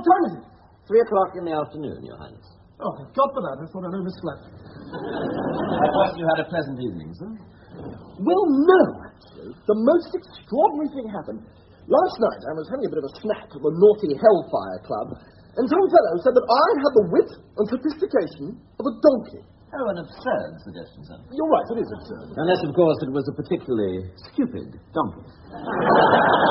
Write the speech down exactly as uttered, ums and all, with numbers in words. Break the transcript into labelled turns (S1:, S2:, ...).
S1: What time is it?
S2: Three o'clock in the afternoon, Your Highness.
S1: Oh, thank God for that. I thought I'd overslept.
S2: I trust you had a pleasant evening, sir.
S1: Well, no, actually. The most extraordinary thing happened. Last night, I was having a bit of a snack at the Naughty Hellfire Club, and some fellow said that I had the wit and sophistication of a donkey.
S2: Oh, an absurd suggestion, sir.
S1: You're right, it is absurd.
S2: Unless, of course, it was a particularly stupid donkey.